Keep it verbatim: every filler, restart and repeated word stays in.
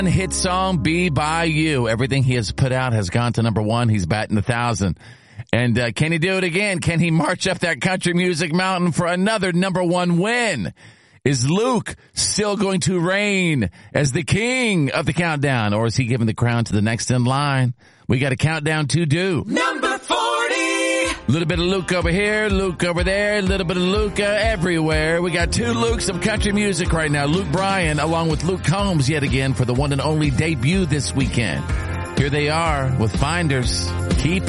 hit song, Be By You. Everything he has put out has gone to number one. He's batting a thousand. And uh, can he do it again? Can he march up that country music mountain for another number one win? Is Luke still going to reign as the king of the countdown, or is he giving the crown to the next in line? We got a countdown to do. Number forty. A little bit of Luke over here, Luke over there, a little bit of Luca everywhere. We got two Lukes of country music right now. Luke Bryan along with Luke Combs yet again for the one and only debut this weekend. Here they are with Finders. Keep